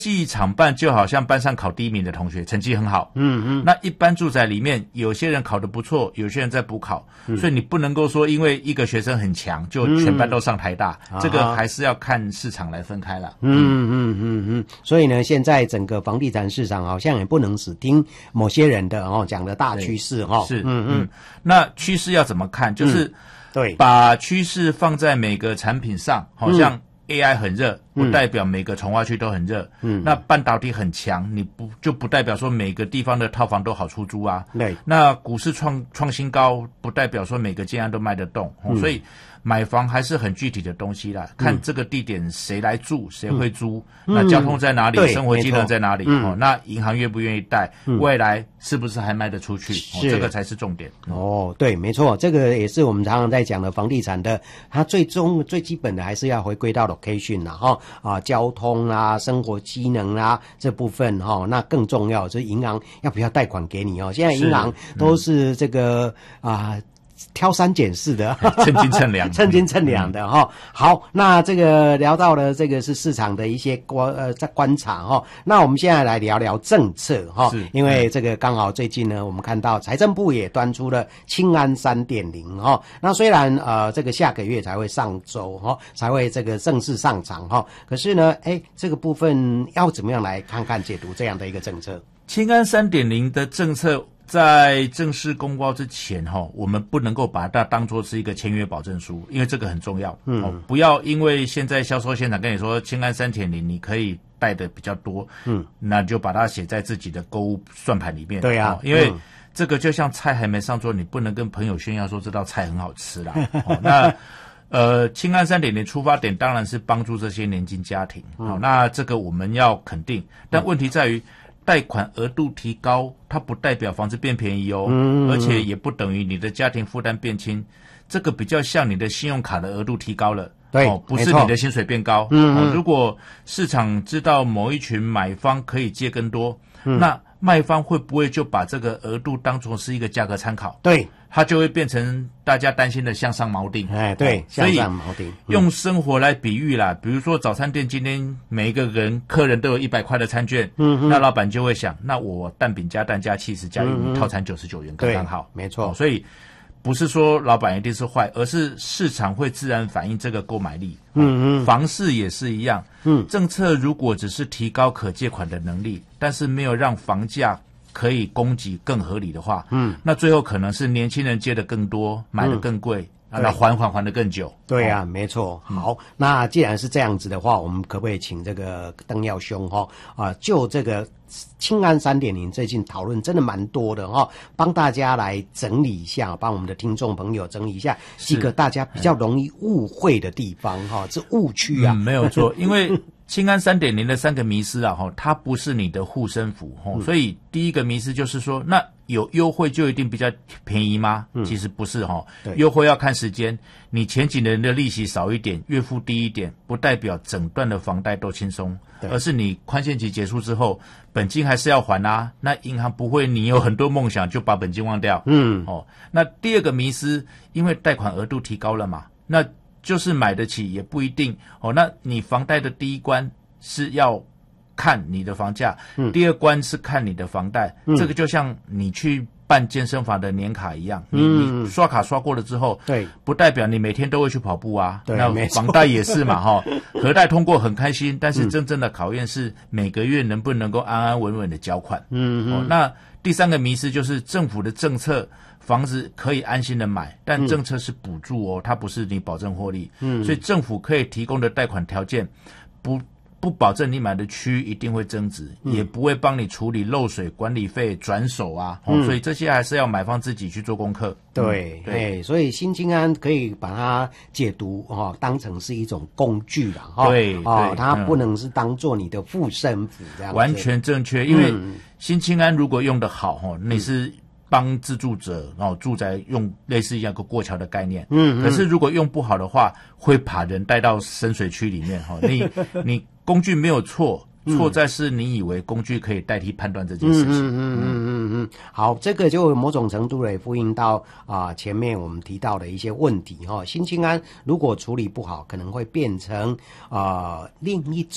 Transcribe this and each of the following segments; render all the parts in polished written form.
记忆常办就好像班上考第1名的同学，成绩很好。那一般住宅里面，有些人考得不错，有些人在补考，所以你不能够说因为一个学生很强，就全班都上台大，这个还是要看市场来分开了。 所以呢，现在整个房地产市场好像也不能只听某些人的讲的大趋势是那趋势要怎么看？就是对， 把趋势放在每个产品上，好像AI 很热，不代表每个重划区都很热。那半导体很强，你不代表说每个地方的套房都好出租啊。 对， 那股市创新高，不代表说每个建案都卖得动。所以买房还是很具体的东西啦，看这个地点谁来住，谁会租，那交通在哪里，生活机能在哪里，那银行愿不愿意贷，未来是不是还卖得出去，这个才是重点。 对，没错，这个也是我们常常在讲的房地产的，它最基本的还是要回归到 location 啦，交通啦、生活机能啦这部分那更重要就是银行要不要贷款给你现在银行都是这个挑三拣四的， 称斤称两， 称斤称两的好，那这个聊到了这个是市场的一些观察那我们现在来聊聊政策因为这个刚好最近呢，我们看到财政部也端出了青安 3.0 那虽然这个下个月才会上周才会这个正式上场可是呢，这个部分要怎么样来看看解读这样的一个政策？ 青安 3.0 的政策在正式公告之前我们不能够把它当作是一个签约保证书，因为这个很重要。不要因为现在销售现场跟你说青安 3.0 你可以贷的比较多，那就把它写在自己的购物算盘里面。 对啊， 因为这个就像菜还没上桌，你不能跟朋友炫耀说这道菜很好吃啦。那青安 3.0 出发点当然是帮助这些年金家庭，那这个我们要肯定，但问题在于贷款额度提高，它不代表房子变便宜而且也不等于你的家庭负担变轻，这个比较像你的信用卡的额度提高了， 对， 不是你的薪水变高。如果市场知道某一群买方可以借更多，那卖方会不会就把这个额度当作是一个价格参考？ 对， 它就会变成大家担心的向上锚定。 对，向上锚定。 用生活来比喻啦，比如说早餐店今天每一个客人都有100块的餐券，那老板就会想，那我蛋饼加蛋加起司加玉米套餐99元刚刚好。 没错。 所以不是说老板一定是坏，而是市场会自然反映这个购买力。房市也是一样。政策如果只是提高可借款的能力，但是没有让房价可以供给更合理的话，那最后可能是年轻人借的更多，买的更贵，那还得更久。 对啊，没错。好，那既然是这样子的话，我们可不可以请这个邓耀兄就这个青安 3.0 最近讨论真的蛮多的帮大家来整理一下，帮我们的听众朋友整理一下几个大家比较容易误会的地方这误区啊。 没有错，因为青安 3.0 的3个迷思它不是你的护身符所以第一个迷思就是说，那有优惠就一定比较便宜吗？其实不是优惠要看时间，你前几年的利息少一点，月付低一点，不代表整段的房贷都轻松，而是你宽限期结束之后，本金还是要还啊。那银行不会你有很多梦想就把本金忘掉。那第二个迷思，因为贷款额度提高了嘛，那就是买得起也不一定那你房贷的第一关是要看你的房价，第二关是看你的房贷，这个就像你去办健身房的年卡一样，你刷卡刷过了之后， 对， 不代表你每天都会去跑步啊。那房贷也是嘛核贷通过很开心，但是真正的考验是每个月能不能够安安稳稳的缴款。那第三个迷思就是政府的政策，房子可以安心的买，但政策是补助它不是你保证获利。所以政府可以提供的贷款条件不保证你买的区一定会增值，也不会帮你处理漏水、管理费、转手所以这些还是要买方自己去做功课。 对，所以新青安可以把它解读当成是一种工具啦对它不能是当做你的护身符这样子。 完全正确，因为新青安如果用得好你是帮自住者住宅用类似一个过桥的概念，可是如果用不好的话，会把人带到深水区里面你工具没有错，错在是你以为工具可以代替判断这件事情。 好，这个就某种程度也呼应到前面我们提到的一些问题新青安如果处理不好，可能会变成另一种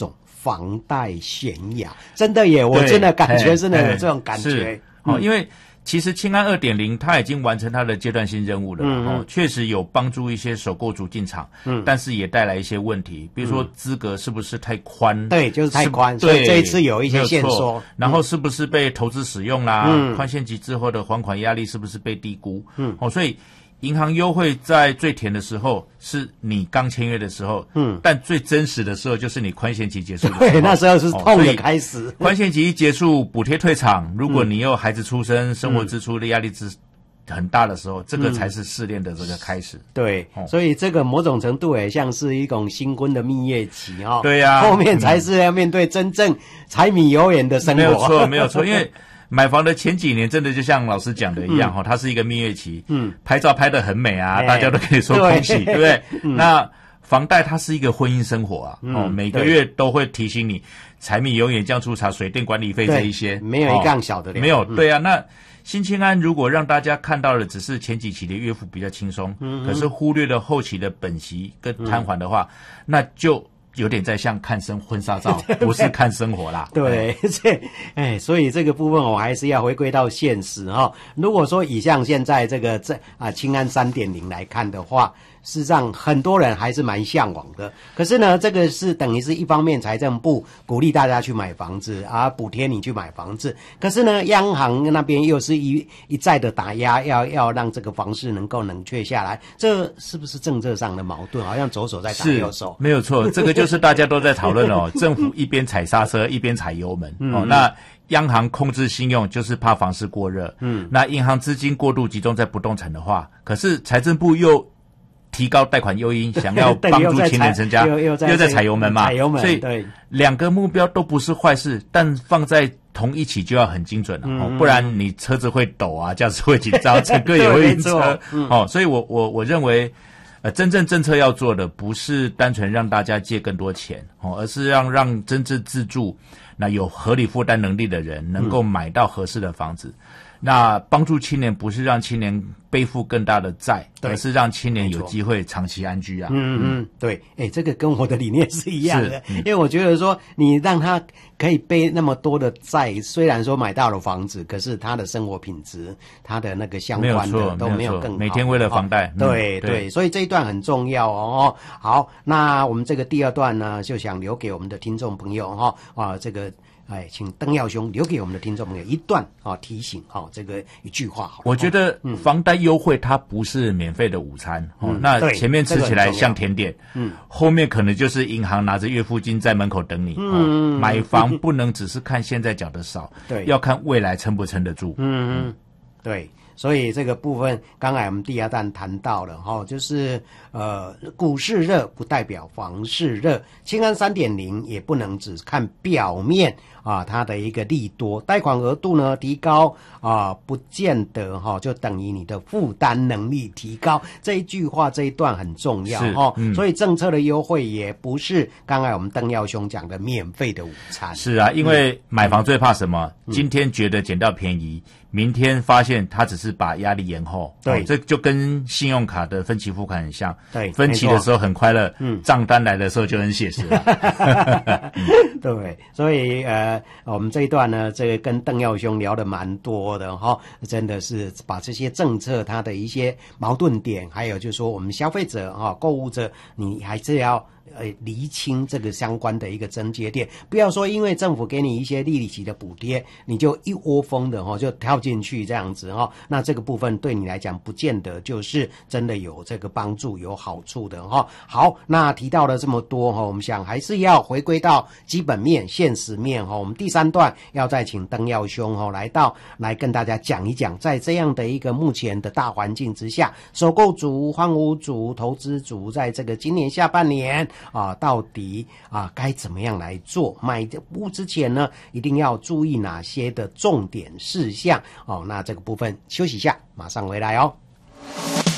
房贷悬崖，真的耶，我真的感觉真的有这种感觉。 因为其实青安 2.0 它已经完成它的阶段性任务了，确实有帮助一些首购族进场，但是也带来一些问题，比如说资格是不是太宽？ 对，就是太宽，所以这一次有一些限缩。 然后是不是被投资使用啦？宽限期之后的还款压力是不是被低估？所以银行优惠在最甜的时候是你刚签约的时候，但最真实的时候就是你宽限期结束的时候。 对，那时候是痛的开始。 宽限期一结束，补贴退场，如果你有孩子出生，生活支出的压力很大的时候，这个才是试炼的这个开始。 对，所以这个某种程度也像是一种新婚的蜜月期对呀， 后面才是要面对真正柴米油盐的生活。 没有错，没有错，因为买房的前几年真的就像老师讲的一样它是一个蜜月期，拍照拍得很美啊，大家都可以说恭喜，对不对？那房贷它是一个婚姻生活啊，每个月都会提醒你柴米油盐酱醋茶水电管理费这一些， 没有一杠小的没有，对啊。那新青安如果让大家看到的只是前几期的月付比较轻松，可是忽略了后期的本息跟摊还的话，那就有点在像看婚纱照，不是看生活啦。 对，所以这个部分我还是要回归到现实如果说以像现在这个青安 3.0 来看的话，事实上很多人还是蛮向往的。可是呢，这个是等于是一方面财政部鼓励大家去买房子补贴你去买房子，可是呢央行那边又是一再的打压，要让这个房市能够冷却下来，这是不是政策上的矛盾？好像左手在打右手。 没有错，这个就是大家都在讨论政府一边踩刹车一边踩油门那央行控制信用就是怕房市过热，那银行资金过度集中在不动产的话，可是财政部又提高贷款诱因，想要帮助青年成家，又在踩油门嘛，所以两个目标都不是坏事，但放在同一起就要很精准了不然你车子会抖啊，驾驶会紧张，整个也会晕车所以我认为真正政策要做的不是单纯让大家借更多钱而是让真正自住那有合理负担能力的人能够买到合适的房子那帮助青年不是让青年背负更大的债，而是让青年有机会长期安居啊。 对，这个跟我的理念是一样的，因为我觉得说你让他可以背那么多的债，虽然说买到了房子，可是他的生活品质，他的那个相关的都没有更好。 每天为了房贷， 对，所以这一段很重要好，那我们这个第二段呢，就想留给我们的听众朋友这个。请邓耀兄留给我们的听众朋友一段提醒这个一句话好了。 我觉得房贷优惠它不是免费的午餐那前面吃起来像甜点后面可能就是银行拿着月付金在门口等你买房不能只是看现在缴的少对，要看未来撑不撑得住对。所以这个部分刚才我们第二段谈到了就是股市热不代表房市热，青安 3.0 也不能只看表面它的一个利多，贷款额度呢提高不见得就等于你的负担能力提高，这一句话这一段很重要所以政策的优惠也不是刚才我们邓耀兄讲的免费的午餐。 是啊，因为买房最怕什么今天觉得捡到便宜明天发现他只是把压力延后对这就跟信用卡的分期付款很像对分期的时候很快乐账单来的时候就很写实了对，所以我们这一段呢这个跟邓耀兄聊得蛮多的真的是把这些政策它的一些矛盾点还有就是说我们消费者购物者你还是要厘清这个相关的一个症结点，不要说因为政府给你一些利息的补贴你就一窝蜂的就跳进去这样子那这个部分对你来讲不见得就是真的有这个帮助有好处的好，那提到了这么多我们想还是要回归到基本面现实面我们第三段要再请邓耀兄来跟大家讲一讲在这样的一个目前的大环境之下首购族换屋族投资族在这个今年下半年到底该怎么样来做买屋之前呢一定要注意哪些的重点事项那这个部分休息一下马上回来